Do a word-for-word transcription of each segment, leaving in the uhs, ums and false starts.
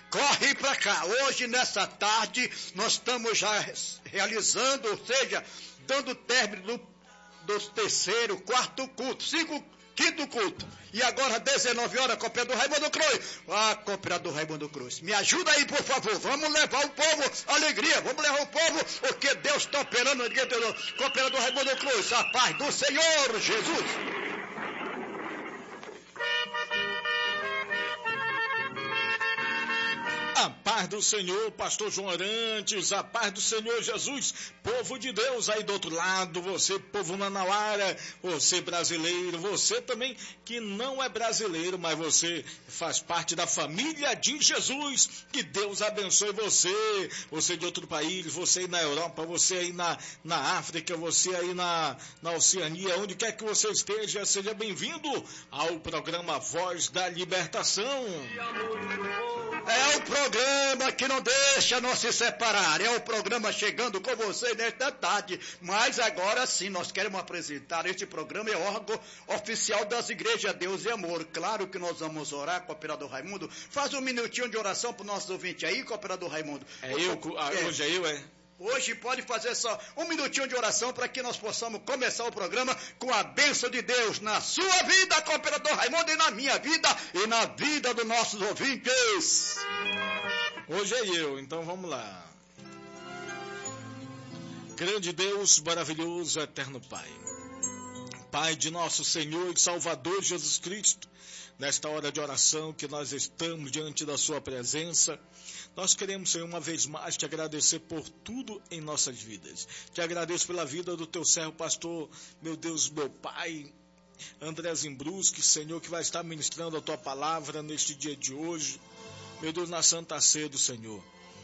corre para cá. Hoje, nessa tarde, nós estamos já realizando, ou seja, dando término do, do terceiro, quarto culto, cinco, quinto culto. E agora, dezenove horas, cooperador Raimundo Cruz. Ah, cooperador Raimundo Cruz, me ajuda aí, por favor. Vamos levar o povo alegria, vamos levar o povo, porque Deus está operando. Cooperador Raimundo Cruz, a paz do Senhor Jesus. A paz do Senhor, pastor João Arantes, a paz do Senhor Jesus, povo de Deus aí do outro lado, você povo manauara, você brasileiro, você também que não é brasileiro, mas você faz parte da família de Jesus, que Deus abençoe você, você de outro país, você aí na Europa, você aí na, na África, você aí na, na Oceania, onde quer que você esteja, seja bem-vindo ao programa Voz da Libertação. É o programa que não deixa nós se separar, é o programa chegando com você nesta tarde, mas agora sim, nós queremos apresentar, este programa é órgão oficial das igrejas Deus e Amor. Claro que nós vamos orar, cooperador Raimundo, faz um minutinho de oração para o nosso ouvinte aí, cooperador Raimundo. É eu, é. Hoje é eu, é? Hoje pode fazer só um minutinho de oração para que nós possamos começar o programa com a bênção de Deus na sua vida, cooperador Raimundo, e na minha vida e na vida dos nossos ouvintes. Hoje é eu, então vamos lá. Grande Deus, maravilhoso, eterno Pai. Pai de nosso Senhor e Salvador Jesus Cristo, nesta hora de oração que nós estamos diante da sua presença, nós queremos, Senhor, uma vez mais te agradecer por tudo em nossas vidas. Te agradeço pela vida do teu servo, pastor, meu Deus, meu Pai, André Zimbruschi, Senhor, que vai estar ministrando a tua palavra neste dia de hoje. Meu Deus, na Santa Ceia do Senhor.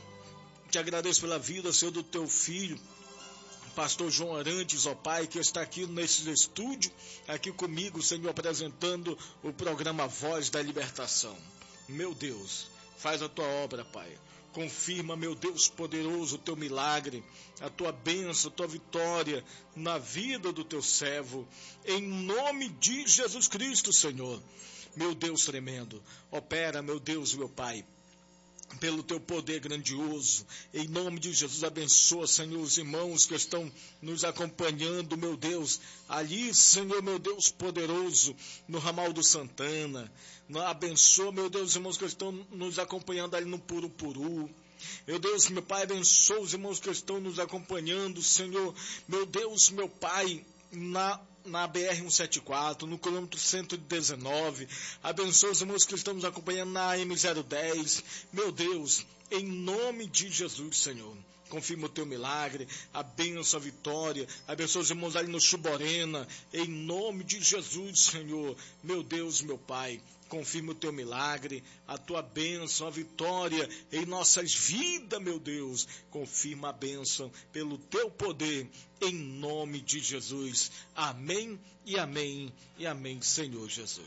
Te agradeço pela vida, Senhor, do teu filho, pastor João Arantes, ó Pai, que está aqui nesse estúdio, aqui comigo, Senhor, apresentando o programa Voz da Libertação. Meu Deus, faz a tua obra, Pai. Confirma, meu Deus poderoso, o teu milagre, a tua bênção, a tua vitória na vida do teu servo, em nome de Jesus Cristo, Senhor. Meu Deus tremendo, opera, meu Deus, meu Pai, pelo teu poder grandioso, em nome de Jesus, abençoa, Senhor, os irmãos que estão nos acompanhando, meu Deus, ali, Senhor, meu Deus poderoso, no ramal do Santana, abençoa, meu Deus, os irmãos que estão nos acompanhando ali no Purupuru. Meu Deus, meu Pai, abençoa os irmãos que estão nos acompanhando, Senhor, meu Deus, meu Pai, na na B R cento e setenta e quatro, no quilômetro cento e dezenove, abençoa os irmãos que estão nos acompanhando na M zero dez, meu Deus, em nome de Jesus, Senhor, confirma o teu milagre, a bênção, a vitória, abençoa os irmãos ali no Chuborena, em nome de Jesus, Senhor, meu Deus, meu Pai, confirma o teu milagre, a tua bênção, a vitória em nossas vidas, meu Deus. Confirma a bênção pelo teu poder, em nome de Jesus. Amém e amém e amém, Senhor Jesus.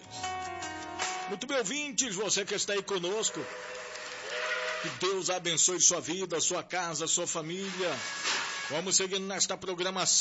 Muito bem, ouvintes, você que está aí conosco, que Deus abençoe sua vida, sua casa, sua família. Vamos seguindo nesta programação.